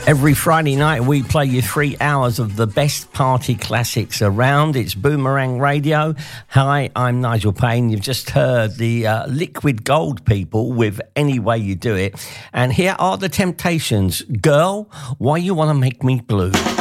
Every Friday night we play you 3 hours of the best party classics around. It's Boomerang Radio. Hi, I'm Nigel Payne. You've just heard the Liquid Gold people with Any Way You Do It. And here are the Temptations. Girl, why you wanna make me blue?